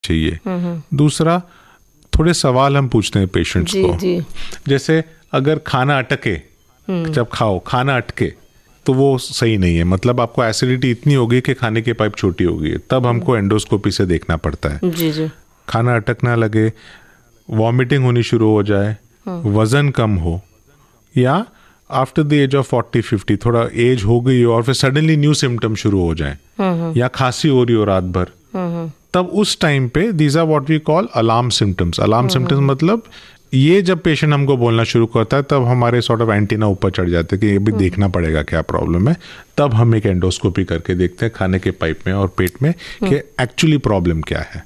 चाहिए। दूसरा, थोड़े सवाल हम पूछते हैं पेशेंट्स को, जैसे अगर खाना अटके, जब खाओ खाना अटके तो वो सही नहीं है, मतलब आपको एसिडिटी इतनी होगी कि खाने की पाइप छोटी हो गई है, तब हमको एंडोस्कोपी से देखना पड़ता है। जी। खाना अटकना लगे, वॉमिटिंग होनी शुरू हो जाए, वजन कम हो, या आफ्टर द एज ऑफ 40-50 थोड़ा एज हो गई हो और फिर सडनली न्यू सिम्टम शुरू हो जाए, या खांसी हो रही हो रात भर, तब उस टाइम पे these are what we call alarm symptoms. Alarm symptoms मतलब ये जब पेशेंट हमको बोलना शुरू करता है तब हमारे सॉर्ट ऑफ एंटीना ऊपर चढ़ जाते हैं कि ये भी देखना पड़ेगा क्या प्रॉब्लम है। तब हम एक एंडोस्कोपी करके देखते हैं खाने के पाइप में और पेट में कि एक्चुअली प्रॉब्लम क्या है।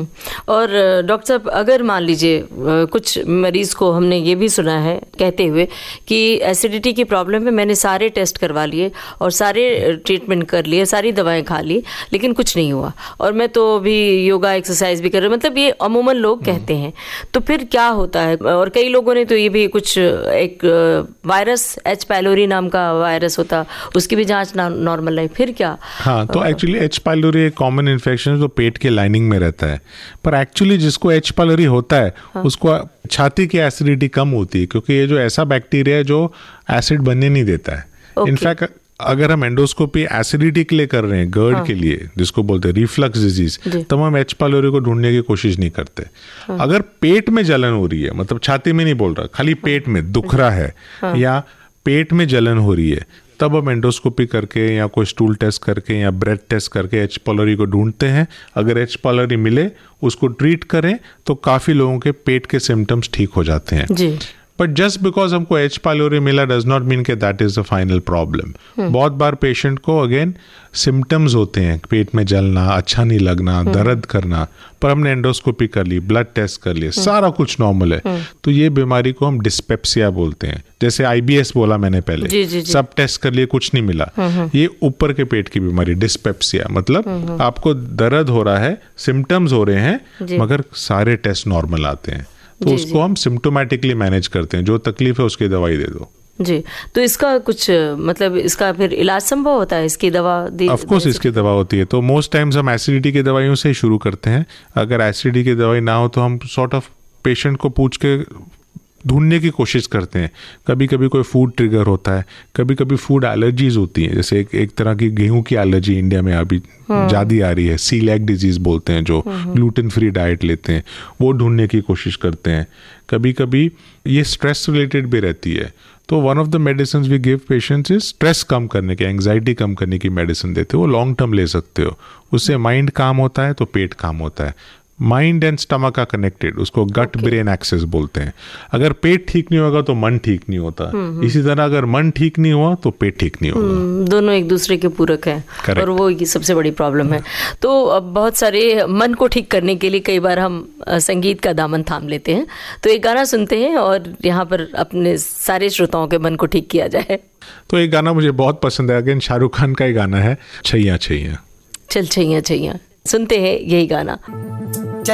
और डॉक्टर साहब, अगर मान लीजिए कुछ मरीज को हमने ये भी सुना है कहते हुए कि एसिडिटी की प्रॉब्लम है, मैंने सारे टेस्ट करवा लिए और सारे ट्रीटमेंट कर लिए, सारी दवाएं खा ली, लेकिन कुछ नहीं हुआ, और मैं तो अभी योगा एक्सरसाइज भी कर रही हूँ, मतलब ये अमूमन लोग कहते हैं। तो फिर क्या होता है? और कई लोगों ने तो ये भी कुछ एक वायरस एच पाइलोरी नाम का वायरस होता, उसकी भी जांच नॉर्मल है, फिर क्या? हाँ, तो एक्चुअली एच पाइलोरी एक कॉमन इन्फेक्शन है जो पेट के लाइनिंग में रहता है, पर एक्चुअली जिसको एच पाइलोरी होता है उसको छाती की एसिडिटी कम होती है, क्योंकि ये जो ऐसा बैक्टीरिया है जो एसिड बनने नहीं देता है। इनफैक्ट अगर हम एंडोस्कोपी एसिडिटी के लिए कर रहे हैं, गर्ड के लिए, जिसको बोलते हैं रिफ्लक्स डिजीज, तब हम एच पाइलोरी को ढूंढने की कोशिश नहीं करते। अगर पेट में जलन हो रही है, मतलब छाती में नहीं बोल रहा, खाली पेट में दुख रहा है या पेट में जलन हो रही है, तब हम एंडोस्कोपी करके या कोई स्टूल टेस्ट करके या ब्रेथ टेस्ट करके एच पाइलोरी को ढूंढते हैं। अगर एच पाइलोरी मिले, उसको ट्रीट करें तो काफ़ी लोगों के पेट के सिम्टम्स ठीक हो जाते हैं जी। बट जस्ट बिकॉज हमको एच पाइलोरी मिला डज नॉट मीन के that is the final problem. बहुत बार पेशेंट को अगेन सिम्टम्स होते हैं, पेट में जलना, अच्छा नहीं लगना, दर्द करना, पर हमने एंडोस्कोपी कर ली, ब्लड टेस्ट कर लिए, सारा कुछ नॉर्मल है, तो ये बीमारी को हम डिस्पेप्सिया बोलते हैं। जैसे IBS बोला मैंने पहले, जी। सब टेस्ट कर लिए, कुछ नहीं मिला, ये ऊपर के पेट की बीमारी डिस्पेप्सिया, मतलब आपको दर्द हो रहा है, सिम्टम्स हो रहे हैं, मगर सारे टेस्ट नॉर्मल आते हैं, तो उसको हम सिम्टोमेटिकली मैनेज करते हैं, जो तकलीफ है उसकी दवाई दे दो जी। तो इसका कुछ मतलब इसका फिर इलाज संभव होता है? इसकी दवा ऑफ कोर्स इसकी दवा होती है। तो मोस्ट टाइम्स हम एसिडिटी की दवाइयों से ही शुरू करते हैं। अगर एसिडिटी की दवाई ना हो तो हम सॉर्ट ऑफ पेशेंट को पूछ के ढूंढने की कोशिश करते हैं। कभी कभी कोई फूड ट्रिगर होता है, कभी कभी फूड एलर्जीज होती हैं, जैसे एक तरह की गेहूं की एलर्जी इंडिया में अभी ज़्यादा आ रही है, सीलेक डिजीज बोलते हैं, जो ग्लूटेन फ्री डाइट लेते हैं, वो ढूंढने की कोशिश करते हैं। कभी कभी ये स्ट्रेस रिलेटेड भी रहती है, तो one of the medicine we give patients is stress कम करने की, एंग्जाइटी कम करने की मेडिसिन देते हो, वो लॉन्ग टर्म ले सकते हो, उससे माइंड काम होता है तो पेट काम होता है। माइंड एंड स्टमक का कनेक्टेड, उसको गट ब्रेन एक्सेस बोलते हैं। अगर पेट ठीक नहीं होगा तो मन ठीक नहीं होता, इसी तरह अगर मन ठीक नहीं हुआ तो पेट ठीक नहीं होगा। दोनों एक दूसरे के पूरक हैं और वो ये सबसे बड़ी प्रॉब्लम है। तो अब बहुत सारे मन को ठीक करने के लिए कई बार हम संगीत का दामन थाम लेते हैं, तो एक गाना सुनते हैं और यहाँ पर अपने सारे श्रोताओं के मन को ठीक किया जाए। तो एक गाना मुझे बहुत पसंद है, अगेन शाहरुख खान का ही गाना है, छैया छैया। चल छैया छैया, सुनते हैं यही गाना।